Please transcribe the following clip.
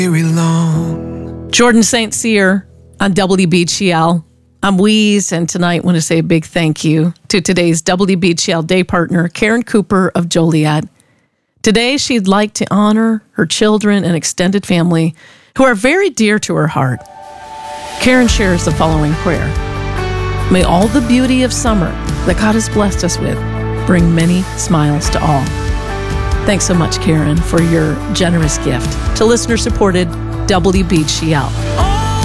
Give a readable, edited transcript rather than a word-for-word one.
very long. Jordan St. Cyr on WBGL. I'm Wheeze, and tonight I want to say a big thank you to today's WBGL day partner, Karen Cooper of Joliet. Today, she'd like to honor her children and extended family who are very dear to her heart. Karen shares the following prayer. May all the beauty of summer that God has blessed us with bring many smiles to all. Thanks so much, Karen, for your generous gift to listener-supported WBGL.